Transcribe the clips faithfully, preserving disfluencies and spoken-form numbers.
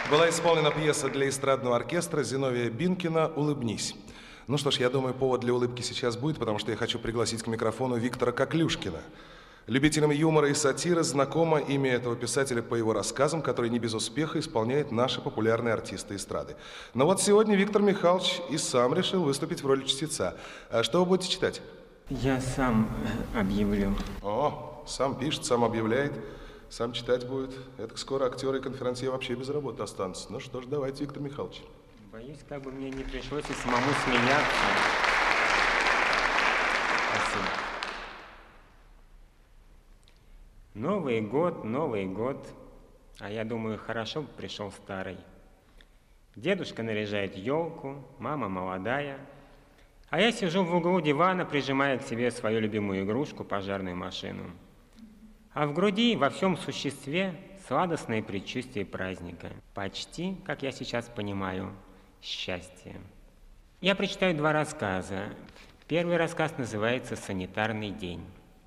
Была исполнена пьеса для эстрадного оркестра Зиновия Бинкина «Улыбнись». Ну что ж, я думаю, повод для улыбки сейчас будет, потому что я хочу пригласить к микрофону Виктора Коклюшкина. Любителям юмора и сатиры знакомо имя этого писателя по его рассказам, которые не без успеха исполняют наши популярные артисты эстрады. Но вот сегодня Виктор Михайлович и сам решил выступить в роли чтеца. А что вы будете читать? Я сам объявлю. О, сам пишет, сам объявляет, сам читать будет. Это скоро актеры и конферансье вообще без работы останутся. Ну что ж, давайте, Виктор Михайлович. Боюсь, как бы мне не пришлось и самому смеяться. Спасибо. Новый год, Новый год, а я думаю, хорошо бы пришел старый. Дедушка наряжает елку, мама молодая, а я сижу в углу дивана, прижимая к себе свою любимую игрушку, пожарную машину. А в груди, во всем существе, сладостное предчувствие праздника. Почти, как я сейчас понимаю, счастье. Я прочитаю два рассказа. Первый рассказ называется «Санитарный день».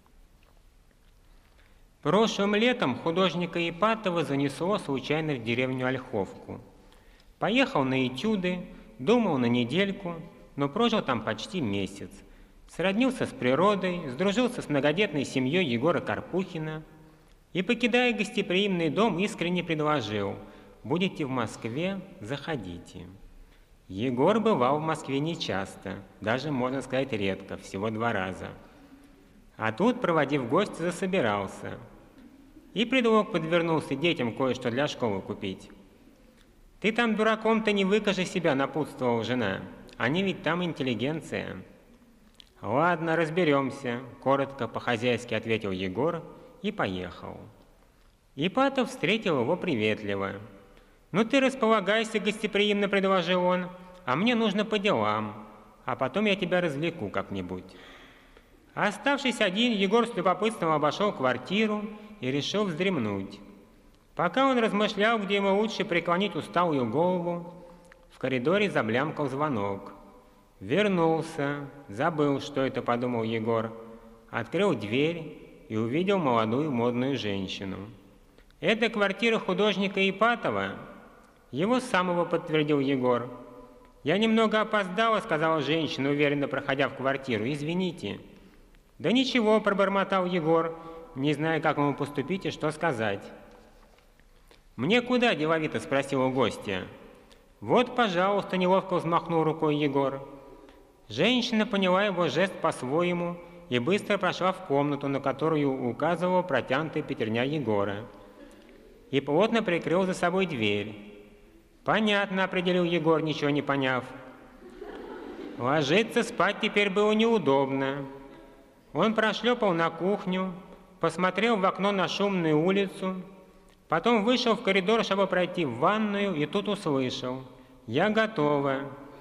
Прошлым летом художника Ипатова занесло случайно в деревню Ольховку. Поехал на этюды, думал на недельку, но прожил там почти месяц. Сроднился с природой, сдружился с многодетной семьей Егора Карпухина и, покидая гостеприимный дом, искренне предложил: «Будете в Москве, заходите». Егор бывал в Москве нечасто, даже, можно сказать, редко, всего два раза. А тут, проводив гостя, засобирался. И предлог подвернулся детям кое-что для школы купить. «Ты там дураком-то не выкажи себя», — напутствовала жена. «Они ведь там интеллигенция». «Ладно, разберемся», — коротко по-хозяйски ответил Егор и поехал. Ипатов встретил его приветливо. «Ну ты располагайся», — гостеприимно предложил он, — «а мне нужно по делам, а потом я тебя развлеку как-нибудь». Оставшись один, Егор с любопытством обошел квартиру и решил вздремнуть. Пока он размышлял, где ему лучше преклонить усталую голову, в коридоре заблямкал звонок. Вернулся, забыл, что это, подумал Егор, открыл дверь и увидел молодую модную женщину. «Это квартира художника Ипатова?» «Его самого», подтвердил Егор. «Я немного опоздала», — сказала женщина, уверенно проходя в квартиру. «Извините». «Да ничего», — пробормотал Егор, не зная, как ему поступить и что сказать. «Мне куда?» — деловито спросил у гостя. «Вот, пожалуйста», — неловко взмахнул рукой Егор. Женщина поняла его жест по-своему и быстро прошла в комнату, на которую указывала протянутая пятерня Егора, и плотно прикрыл за собой дверь. «Понятно», — определил Егор, ничего не поняв. Ложиться спать теперь было неудобно. Он прошлепал на кухню, посмотрел в окно на шумную улицу, потом вышел в коридор, чтобы пройти в ванную, и тут услышал: «Я готова».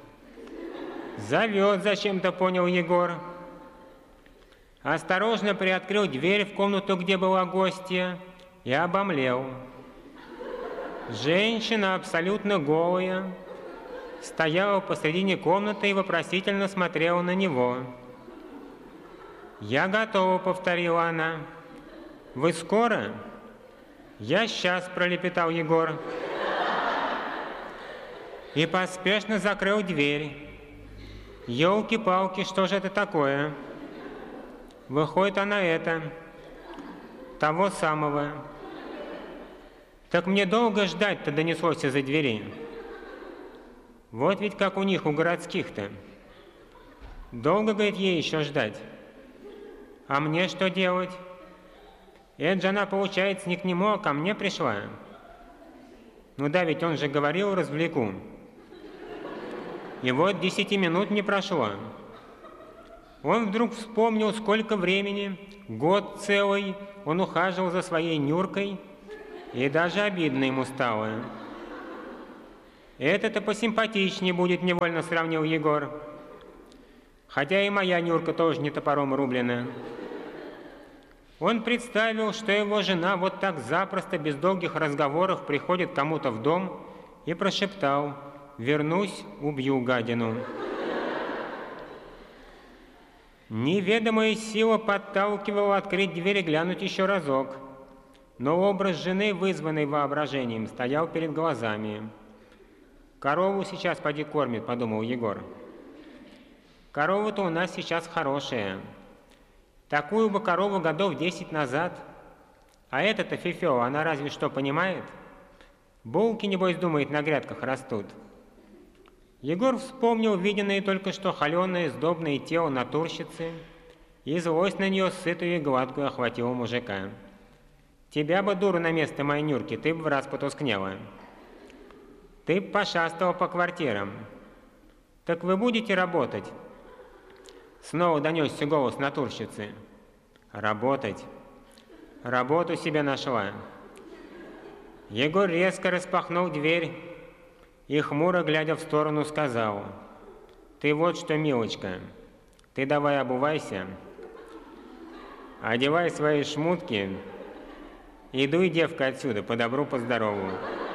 «Зовет зачем-то», понял Егор. Осторожно приоткрыл дверь в комнату, где была гостья, и обомлел. Женщина, абсолютно голая, стояла посредине комнаты и вопросительно смотрела на него. «Я готова», — повторила она. «Вы скоро?» «Я сейчас», — пролепетал Егор. И поспешно закрыл дверь. «Елки-палки, что же это такое?» Выходит, она это, того самого. «Так мне долго ждать-то», — донеслось из-за двери. Вот ведь как у них, у городских-то. Долго, говорит, ей еще ждать. А мне что делать? Это же она, получается, не к нему, а ко мне пришла. Ну да, ведь он же говорил, развлеку. И вот десяти минут не прошло. Он вдруг вспомнил, сколько времени, год целый, он ухаживал за своей Нюркой, и даже обидно ему стало. «Это-то посимпатичнее будет», — невольно сравнил Егор. Хотя и моя Нюрка тоже не топором рублена. Он представил, что его жена вот так запросто, без долгих разговоров, приходит кому-то в дом и прошептал: «Вернусь, убью гадину». Неведомая сила подталкивала открыть дверь и глянуть еще разок. но образ жены, вызванный воображением, стоял перед глазами. «Корову сейчас поди кормит», — подумал Егор. «Корова-то у нас сейчас хорошая. Такую бы корову годов десять назад. А эта-то фифё, она разве что понимает? Булки, небось, думает, на грядках растут». Егор вспомнил виденное только что холеное, сдобное тело натурщицы, и злость на нее сытую и гладкую охватила мужика. «Тебя бы, дуру, на место моей Нюрки, ты бы в раз потускнела. Ты б пошастала по квартирам. Так вы будете работать?» Снова донесся голос натурщицы. «Работать? Работу себе нашла». Егор резко распахнул дверь и, хмуро глядя в сторону, сказал: «Ты вот что, милочка, ты давай обувайся, одевай свои шмутки и дуй, девка, отсюда, по добру, по здорову».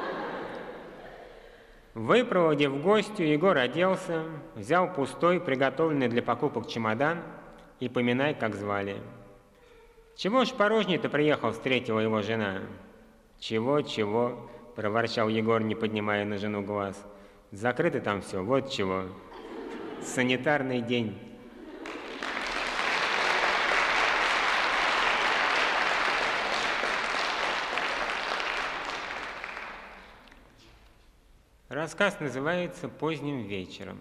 Выпроводив гостью, Егор оделся, взял пустой, приготовленный для покупок чемодан и поминай, как звали. «Чего ж порожней-то приехал?» — встретила его жена. «Чего, чего?» — проворчал Егор, не поднимая на жену глаз. «Закрыто там все, вот чего. Санитарный день». Рассказ называется «Поздним вечером».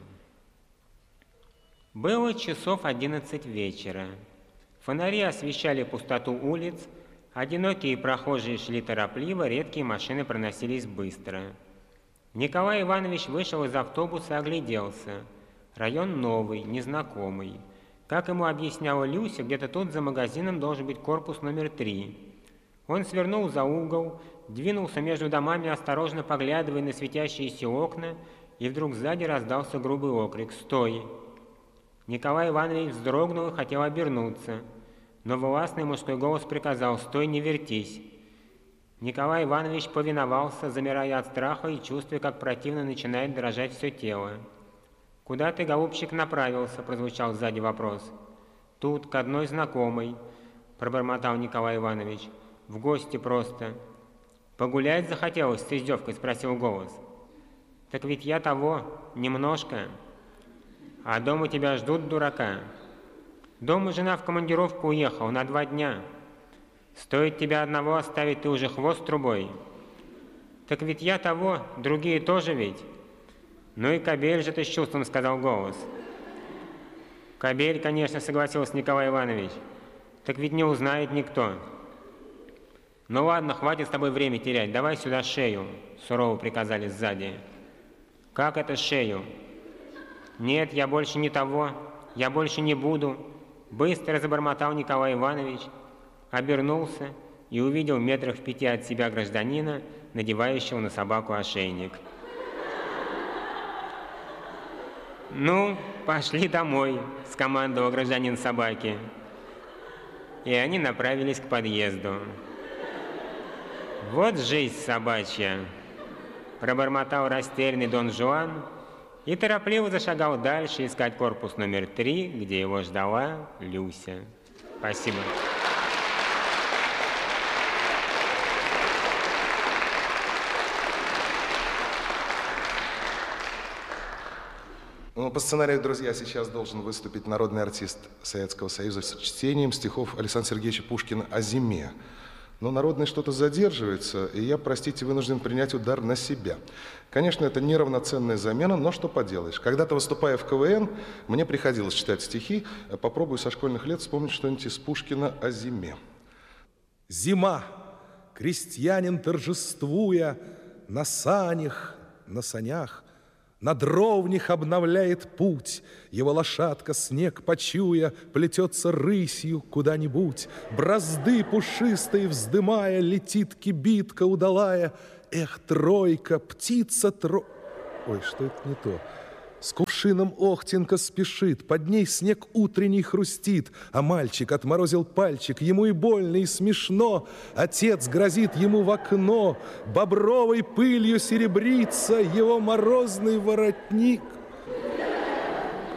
Было часов одиннадцать вечера. Фонари освещали пустоту улиц, одинокие прохожие шли торопливо, редкие машины проносились быстро. Николай Иванович вышел из автобуса и огляделся. Район новый, незнакомый. Как ему объясняла Люся, где-то тут за магазином должен быть корпус номер три. Он свернул за угол, двинулся между домами, осторожно поглядывая на светящиеся окна, и вдруг сзади раздался грубый окрик: «Стой!». Николай Иванович вздрогнул и хотел обернуться, но властный мужской голос приказал: «Стой, не вертись!». Николай Иванович повиновался, замирая от страха и чувствуя, как противно начинает дрожать все тело. «Куда ты, голубчик, направился?» — прозвучал сзади вопрос. «Тут, к одной знакомой», — пробормотал Николай Иванович. «В гости просто». «Погулять захотелось?» — с издевкой спросил голос. «Так ведь я того, немножко. А дома тебя ждут, дурака. Дома жена в командировку уехала на два дня. Стоит тебя одного оставить, ты уже хвост трубой. Так ведь я того, другие тоже ведь». «Ну и кобель же ты с чувством», — сказал голос. «Кобель, конечно», — согласился Николай Иванович. «Так ведь не узнает никто». «Ну ладно, хватит с тобой время терять, давай сюда шею», — сурово приказали сзади. «Как это шею?» «Нет, я больше не того, я больше не буду», — быстро забормотал Николай Иванович, обернулся и увидел метрах в пяти от себя гражданина, надевающего на собаку ошейник. «Ну, пошли домой», — скомандовал гражданин собаки. И они направились к подъезду. «Вот жизнь собачья», — пробормотал растерянный Дон Жуан и торопливо зашагал дальше искать корпус номер три, где его ждала Люся. Спасибо. Ну, по сценарию, друзья, сейчас должен выступить народный артист Советского Союза с чтением стихов Александра Сергеевича Пушкина о зиме. Но народный что-то задерживается, и я, простите, вынужден принять удар на себя. Конечно, это неравноценная замена, но что поделаешь. Когда-то, выступая в КВН, мне приходилось читать стихи. Попробую со школьных лет вспомнить что-нибудь из Пушкина о зиме. Зима, крестьянин торжествуя, на санях, на санях, на дровнях обновляет путь, его лошадка, снег почуя, плетется рысью куда-нибудь, бразды пушистые вздымая, летит кибитка удалая. Эх, тройка, птица тро... Ой, что это не то? С кувшином Охтенка спешит, под ней снег утренний хрустит, а мальчик отморозил пальчик, ему и больно, и смешно. Отец грозит ему в окно, бобровой пылью серебрится его морозный воротник.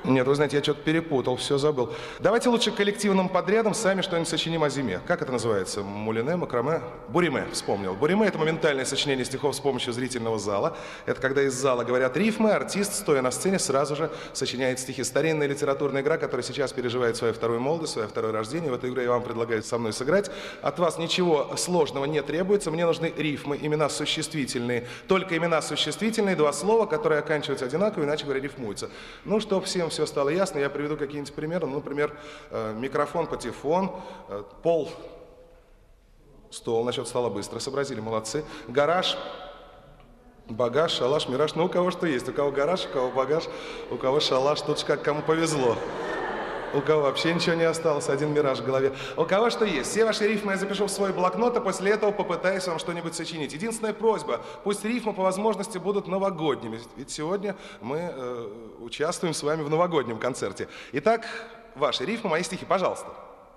Нет, вы знаете, я что-то перепутал, все забыл. Давайте лучше коллективным подрядом сами что-нибудь сочиним о зиме. Как это называется? Мулине, макраме? Буриме, вспомнил. Буриме — это моментальное сочинение стихов с помощью зрительного зала. Это когда из зала говорят рифмы, артист, стоя на сцене, сразу же сочиняет стихи. Старинная литературная игра, которая сейчас переживает свою вторую молодость, свое второе рождение. В этой игре я вам предлагаю со мной сыграть. От вас ничего сложного не требуется. Мне нужны рифмы, имена существительные. Только имена существительные, два слова, которые оканчиваются одинаково, иначе говоря, рифмуются. Ну, что всем все стало ясно, я приведу какие-нибудь примеры. Ну, например, э, микрофон, патефон, э, пол, стол. Насчет стола быстро сообразили, молодцы. Гараж, багаж, шалаш, мираж. Ну, у кого что есть. У кого гараж, у кого багаж, у кого шалаш. Тут же как кому повезло. У кого вообще ничего не осталось, один мираж в голове. У кого что есть. Все ваши рифмы я запишу в свой блокнот, а после этого попытаюсь вам что-нибудь сочинить. Единственная просьба, пусть рифмы по возможности будут новогодними. Ведь сегодня мы э, участвуем с вами в новогоднем концерте. Итак, ваши рифмы, мои стихи, пожалуйста.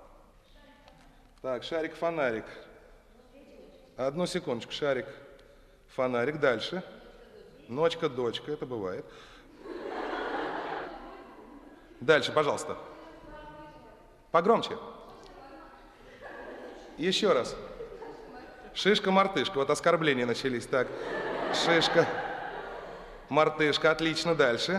Так, шарик, фонарик. Одну секундочку, шарик, фонарик. Дальше. Ночка, дочка, это бывает. Дальше, пожалуйста. Погромче. Еще раз. Шишка-мартышка. Вот оскорбления начались. Так, шишка, мартышка. Отлично. Дальше.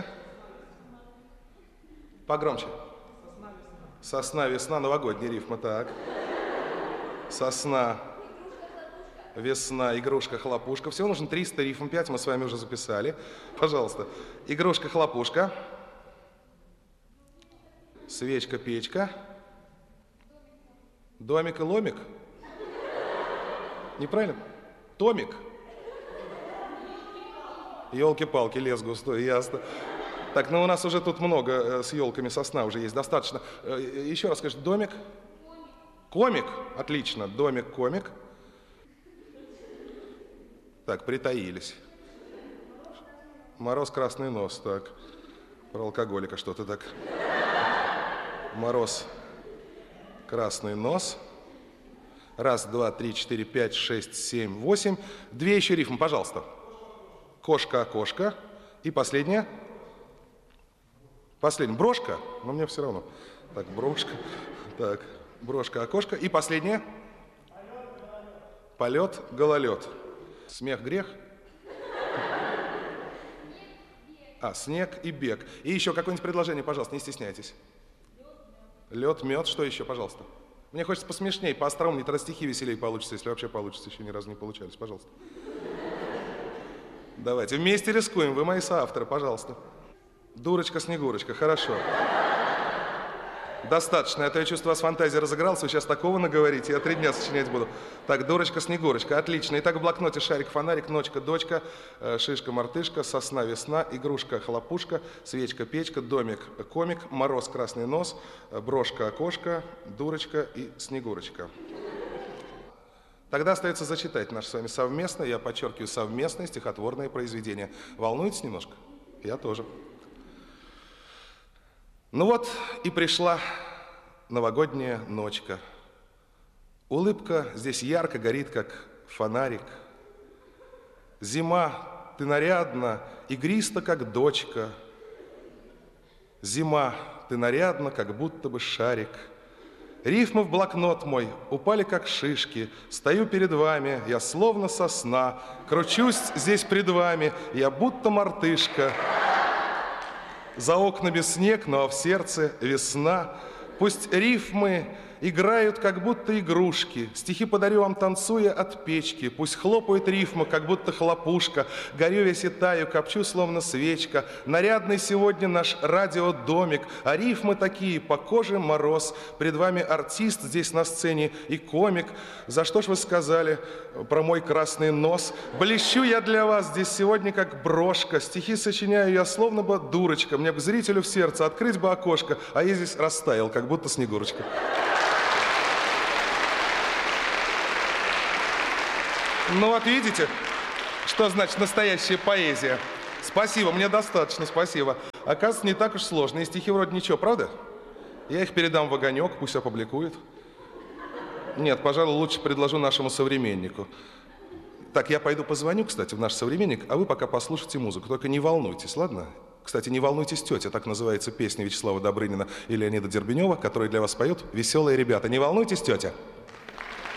Погромче. Сосна, весна, новогодняя рифма. Так. Сосна, весна, игрушка, хлопушка. Всего нужно триста рифм. пять мы с вами уже записали. Пожалуйста. Игрушка, хлопушка. Свечка, печка. Домик и ломик. Неправильно? Томик. Елки-палки, лес густой, ясно. Так, ну у нас уже тут много э, с елками, сосна уже есть, достаточно. Э, еще раз скажите, домик? Комик. Отлично, домик, комик. Так, притаились. Мороз, красный нос, так. Про алкоголика что-то так. Мороз, красный нос. Раз, два, три, четыре, пять, шесть, семь, восемь. Две еще рифмы, пожалуйста. Кошка, окошко. И последняя. Последняя. Брошка. Но мне все равно. Так, брошка. Так, брошка, окошко. И последняя. Полет, гололед. Смех, грех. А, снег и бег. И еще какое-нибудь предложение, пожалуйста, не стесняйтесь. Лед, мед, что еще, пожалуйста? Мне хочется посмешнее, поостроумнее, тогда стихи веселее получится, если вообще получится, еще ни разу не получались, пожалуйста. Давайте, вместе рискуем, вы мои соавторы, пожалуйста. Дурочка, Снегурочка, хорошо. Достаточно, а то я чувствую, у вас фантазия разыгралась, вы сейчас такого наговорите, я три дня сочинять буду. Так, дурочка, Снегурочка, отлично. Итак, в блокноте шарик, фонарик, ночка, дочка, шишка, мартышка, сосна, весна, игрушка, хлопушка, свечка, печка, домик, комик, мороз, красный нос, брошка, окошко, дурочка и Снегурочка. Тогда остается зачитать наше с вами совместное, я подчеркиваю, совместное стихотворное произведение. Волнуетесь немножко? Я тоже. Ну вот и пришла новогодняя ночка. Улыбка здесь ярко горит, как фонарик. Зима, ты нарядна, игриста, как дочка. Зима, ты нарядна, как будто бы шарик. Рифмы в блокнот мой упали, как шишки. Стою перед вами, я словно сосна. Кручусь здесь пред вами, я будто мартышка. За окнами снег, но в сердце весна. Пусть рифмы играют, как будто игрушки. Стихи подарю вам, танцуя от печки. Пусть хлопают рифмы, как будто хлопушка. Горю весь и таю, копчу, словно свечка. Нарядный сегодня наш радиодомик. А рифмы такие, по коже мороз. Пред вами артист здесь на сцене и комик. За что ж вы сказали про мой красный нос? Блещу я для вас здесь сегодня, как брошка. Стихи сочиняю я, словно бы дурочка. Мне к зрителю в сердце открыть бы окошко, а я здесь растаял, как будто Снегурочка. Ну вот видите, что значит настоящая поэзия. Спасибо, мне достаточно, спасибо. Оказывается, не так уж сложно. И стихи вроде ничего, правда? Я их передам в «Огонек», пусть опубликует. Нет, пожалуй, лучше предложу нашему современнику. Так, я пойду позвоню, кстати, в наш современник, а вы пока послушайте музыку. Только не волнуйтесь, ладно? Кстати, «Не волнуйтесь, тетя», так называется песня Вячеслава Добрынина и Леонида Дербенева, которую для вас поют веселые ребята. Не волнуйтесь, тетя.